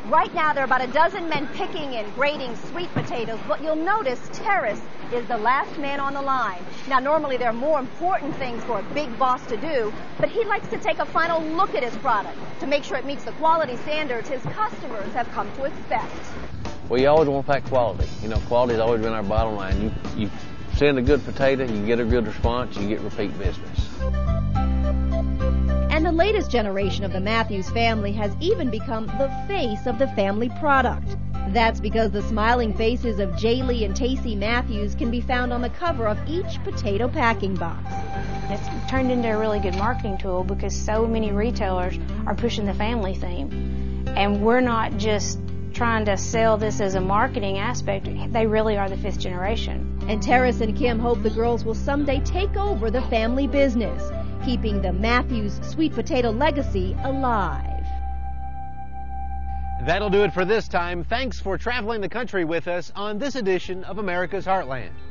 Right now, there are about a dozen men picking and grading sweet potatoes, but you'll notice Terrace is the last man on the line. Now, normally there are more important things for a big boss to do, but he likes to take a final look at his product to make sure it meets the quality standards his customers have come to expect. Well, you always want to pack quality. You know, quality's always been our bottom line. You send a good potato, you get a good response, you get repeat business. And the latest generation of the Matthews family has even become the face of the family product. That's because the smiling faces of Jaylee and Tacey Matthews can be found on the cover of each potato packing box. It's turned into a really good marketing tool because so many retailers are pushing the family theme. And we're not just trying to sell this as a marketing aspect. They really are the fifth generation. And Terrace and Kim hope the girls will someday take over the family business, keeping the Matthews sweet potato legacy alive. That'll do it for this time. Thanks for traveling the country with us on this edition of America's Heartland.